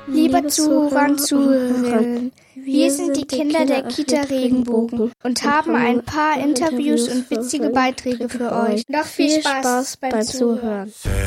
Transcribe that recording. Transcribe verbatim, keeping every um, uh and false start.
Liebe Zuhörer und Zuhörerinnen, wir sind die Kinder der Kita Regenbogen und haben ein paar Interviews und witzige Beiträge für euch. Noch viel Spaß beim Zuhören.